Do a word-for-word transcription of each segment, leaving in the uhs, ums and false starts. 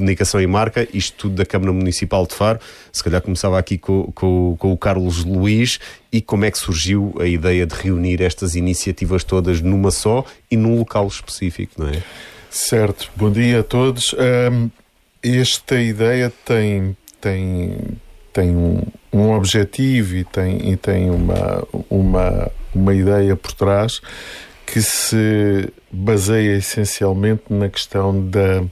comunicação e marca, isto tudo da Câmara Municipal de Faro. Se calhar começava aqui com, com, com o Carlos Luís, e como é que surgiu a ideia de reunir estas iniciativas todas numa só e num local específico, não é? Certo, bom dia a todos. Um, esta ideia tem, tem, tem um, um objetivo e tem, e tem uma, uma, uma ideia por trás que se baseia essencialmente na questão da,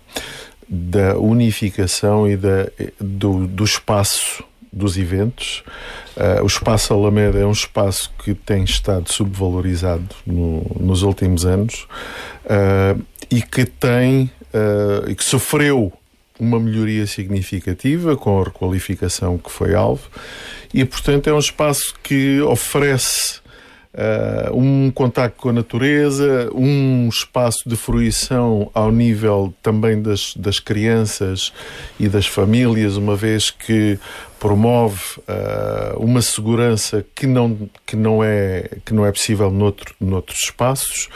da unificação e da, do, do espaço dos eventos. Uh, o Espaço Alameda é um espaço que tem estado subvalorizado no, nos últimos anos uh, e que tem uh, e que sofreu uma melhoria significativa com a requalificação que foi alvo, e portanto é um espaço que oferece Uh, um contacto com a natureza, um espaço de fruição ao nível também das, das crianças e das famílias, uma vez que promove uh, uma segurança que não, que não é, que não é possível noutro, noutros espaços.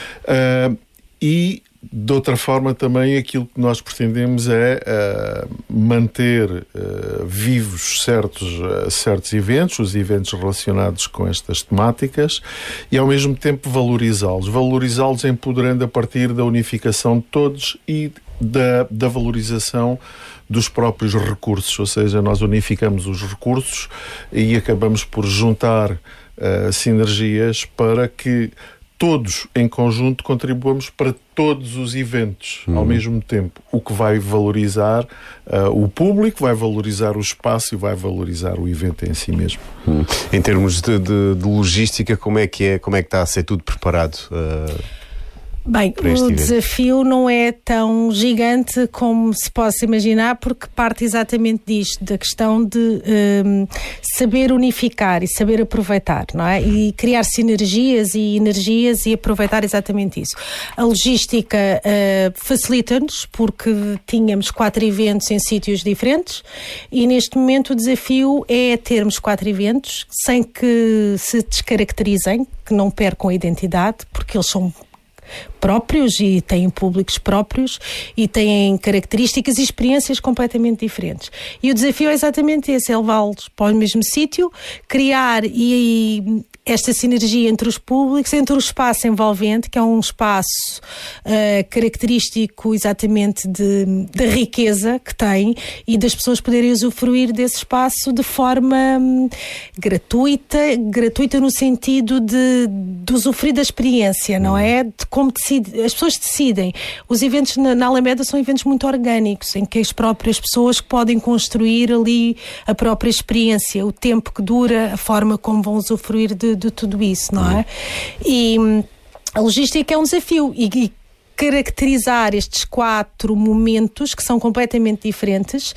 Uh, e de outra forma também aquilo que nós pretendemos é uh, manter uh, vivos certos, uh, certos eventos, os eventos relacionados com estas temáticas, e ao mesmo tempo valorizá-los. Valorizá-los empoderando a partir da unificação de todos e da, da valorização dos próprios recursos, ou seja, nós unificamos os recursos e acabamos por juntar uh, sinergias para que todos em conjunto contribuamos para todos os eventos hum. ao mesmo tempo, o que vai valorizar uh, o público, vai valorizar o espaço e vai valorizar o evento em si mesmo. Hum. Em termos de, de, de logística, como é que é, como é que está a ser tudo preparado? Uh... Bem, o desafio não é tão gigante como se possa imaginar, porque parte exatamente disto, da questão de um, saber unificar e saber aproveitar, não é? E criar sinergias e energias e aproveitar exatamente isso. A logística uh, facilita-nos, porque tínhamos quatro eventos em sítios diferentes, e neste momento o desafio é termos quatro eventos sem que se descaracterizem, que não percam a identidade, porque eles são próprios e têm públicos próprios e têm características e experiências completamente diferentes. E o desafio é exatamente esse, é levá-los para o mesmo sítio, criar e, e esta sinergia entre os públicos, entre o espaço envolvente, que é um espaço uh, característico exatamente de, da riqueza que tem, e das pessoas poderem usufruir desse espaço de forma um, gratuita, gratuita no sentido de, de usufruir da experiência, não é? De como decide, as pessoas decidem. Os eventos na, na Alameda são eventos muito orgânicos, em que as próprias pessoas podem construir ali a própria experiência, o tempo que dura, a forma como vão usufruir de, de tudo isso, não é? E a logística é um desafio, e, e caracterizar estes quatro momentos que são completamente diferentes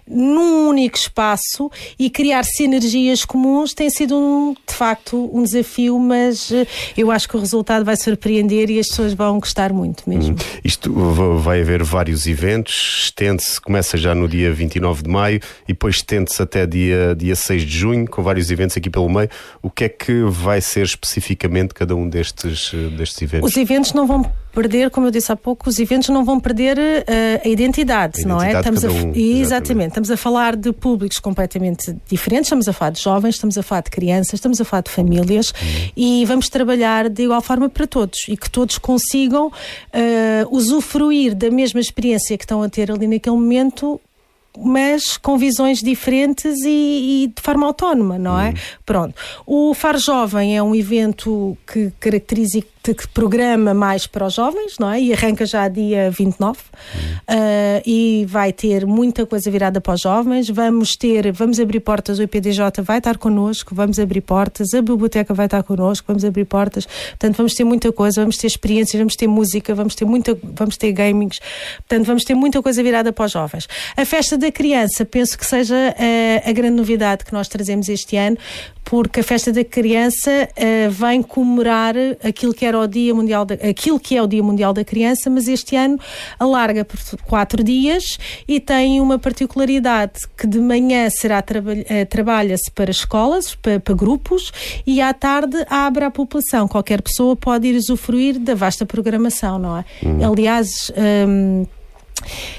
num único espaço e criar sinergias comuns tem sido um, de facto um desafio, mas eu acho que o resultado vai surpreender e as pessoas vão gostar muito mesmo. Hum. Isto vai haver vários eventos, estende-se, começa já no dia vinte e nove de maio e depois estende-se até dia, dia seis de junho, com vários eventos aqui pelo meio. O que é que vai ser especificamente cada um destes, destes eventos? Os eventos não vão perder, como eu disse há pouco, os eventos não vão perder uh, a identidade, a não identidade é? Estamos um, a, exatamente. exatamente, estamos a falar de públicos completamente diferentes, estamos a falar de jovens, estamos a falar de crianças, estamos a falar de famílias, uhum. e vamos trabalhar de igual forma para todos e que todos consigam uh, usufruir da mesma experiência que estão a ter ali naquele momento, mas com visões diferentes e, e de forma autónoma, não é? Uhum. Pronto. O Faro Jovem é um evento que caracteriza, que programa mais para os jovens, não é? E arranca já dia vinte e nove, uhum. uh, e vai ter muita coisa virada para os jovens. Vamos ter, vamos abrir portas, o I P D J vai estar connosco, vamos abrir portas, a biblioteca vai estar connosco, vamos abrir portas, portanto vamos ter muita coisa, vamos ter experiências, vamos ter música, vamos ter muita, vamos ter gamings, portanto vamos ter muita coisa virada para os jovens. A festa da criança, penso que seja uh, a grande novidade que nós trazemos este ano, porque a festa da criança uh, vem comemorar aquilo que era o Dia Mundial da, aquilo que é o Dia Mundial da Criança, mas este ano alarga por quatro dias e tem uma particularidade, que de manhã será traba, uh, trabalha-se para escolas, para, para grupos, e à tarde abre à população. Qualquer pessoa pode ir usufruir da vasta programação, não é? Hum. Aliás, um,